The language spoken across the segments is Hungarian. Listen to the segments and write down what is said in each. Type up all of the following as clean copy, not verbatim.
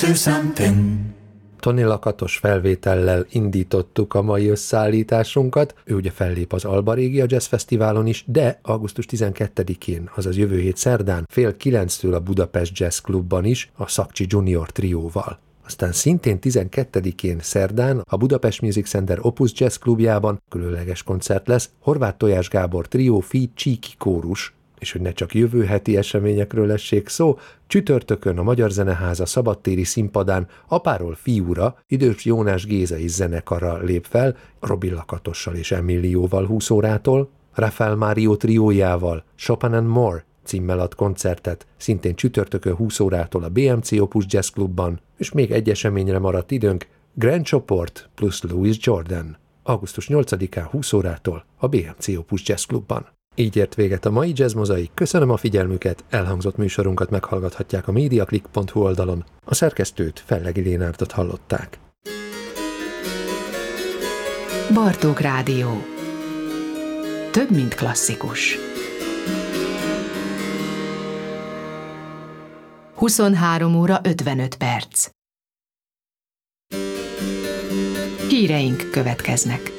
do something. Tony Lakatos felvétellel indítottuk a mai összeállításunkat. Ő ugye fellép az Alba Regia Jazz Fesztiválon is, de augusztus 12-én, azaz jövő hét szerdán, 8:30 a Budapest Jazz Clubban is, a Szakcsi Junior trióval. Aztán szintén 12-én szerdán a Budapest Music Center Opus Jazz Klubjában különleges koncert lesz, Horváth Tojás Gábor trió feat. Csíki kórus. És hogy ne csak jövő heti eseményekről essék szó, csütörtökön a Magyar Zeneháza szabadtéri színpadán apáról fiúra idős Jónás Géza is zenekarra lép fel, Robin Lakatossal és Emilióval 20 órától, Rafael Mário triójával Chopin and More címmel ad koncertet, szintén csütörtökön 20 órától a BMC Opus Jazz Clubban, és még egy eseményre maradt időnk, Grand Csoport plusz Louis Jordan, augusztus 8-án 20 órától a BMC Opus Jazz Clubban. Így ért véget a mai Jazz Mozaik. Köszönöm a figyelmüket, elhangzott műsorunkat meghallgathatják a mediaclick.hu oldalon. A szerkesztőt, Fellegi Lénártot hallották. Bartók Rádió. Több, mint klasszikus. 23 óra 55 perc. Híreink következnek.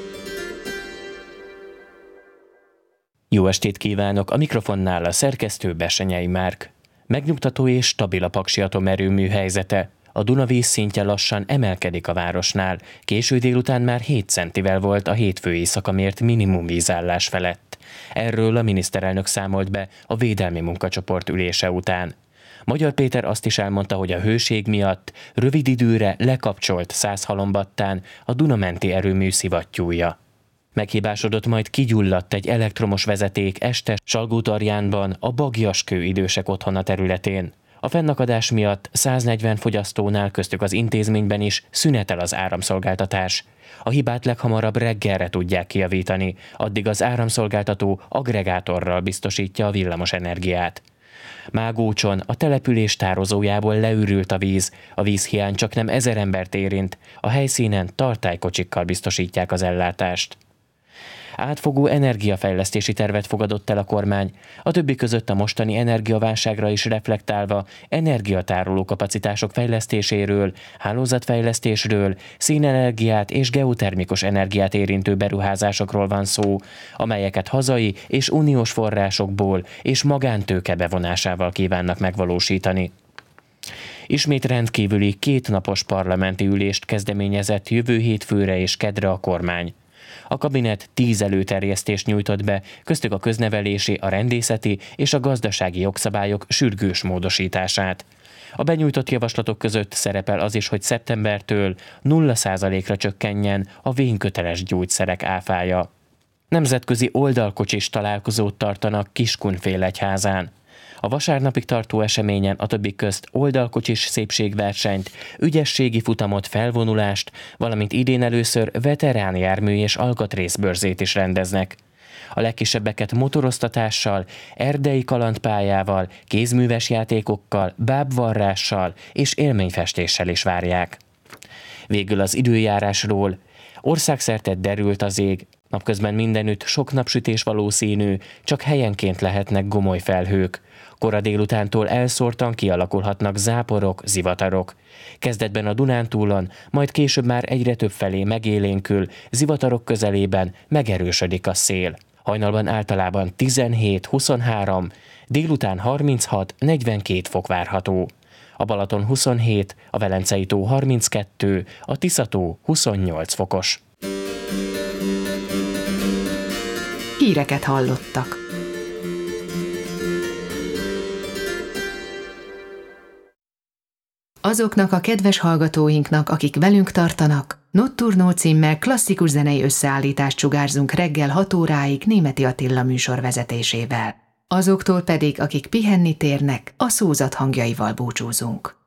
Jó estét kívánok! A mikrofonnál a szerkesztő Bessenyei Márk. Megnyugtató és stabil a Paksi atomerőmű helyzete. A Duna vízszintje lassan emelkedik a városnál. Késő délután már 7 centivel volt a hétfő éjszaka mért minimum vízállás felett. Erről a miniszterelnök számolt be a védelmi munkacsoport ülése után. Magyar Péter azt is elmondta, hogy a hőség miatt rövid időre lekapcsolt Százhalombattán a Dunamenti erőmű szivattyúja. Meghibásodott, majd kigyulladt egy elektromos vezeték este Salgótarjánban, a Bagyaskő idősek otthona területén. A fennakadás miatt 140 fogyasztónál, köztük az intézményben is szünetel az áramszolgáltatás. A hibát leghamarabb reggelre tudják kijavítani, addig az áramszolgáltató aggregátorral biztosítja a villamos energiát. Mágócson a település tározójából leürült a víz. A vízhiány csak nem 1000 embert érint, a helyszínen tartálykocsikkal biztosítják az ellátást. Átfogó energiafejlesztési tervet fogadott el a kormány, a többi között a mostani energiaválságra is reflektálva energiatároló kapacitások fejlesztéséről, hálózatfejlesztésről, szénenergiát és geotermikus energiát érintő beruházásokról van szó, amelyeket hazai és uniós forrásokból és magántőke bevonásával kívánnak megvalósítani. Ismét rendkívüli 2 napos parlamenti ülést kezdeményezett jövő hétfőre és keddre a kormány. A kabinet 10 előterjesztést nyújtott be, köztük a köznevelési, a rendészeti és a gazdasági jogszabályok sürgős módosítását. A benyújtott javaslatok között szerepel az is, hogy szeptembertől 0%-ra csökkenjen a vényköteles gyógyszerek áfája. Nemzetközi oldalkocsis találkozót tartanak Kiskunfélegyházán. A vasárnapig tartó eseményen a többik közt oldalkocsis szépségversenyt, ügyességi futamot, felvonulást, valamint idén először veterán jármű és alkatrészbörzét is rendeznek. A legkisebbeket motoroztatással, erdei kalandpályával, kézműves játékokkal, bábvarrással és élményfestéssel is várják. Végül az időjárásról. Országszerte derült az ég, napközben mindenütt sok napsütés valószínű, csak helyenként lehetnek gomoly felhők. Kora délutántól elszórtan kialakulhatnak záporok, zivatarok. Kezdetben a Dunántúlon, majd később már egyre több felé megélénkül, zivatarok közelében megerősödik a szél. Hajnalban általában 17-23, délután 36-42 fok várható. A Balaton 27, a Velencei tó 32, a Tisza-tó 28 fokos. Híreket hallottak. Azoknak a kedves hallgatóinknak, akik velünk tartanak, Notturno címmel klasszikus zenei összeállítást sugárzunk reggel 6 óráig Németi Attila műsorvezetésével. Azoktól pedig, akik pihenni térnek, a szózat hangjaival búcsúzunk.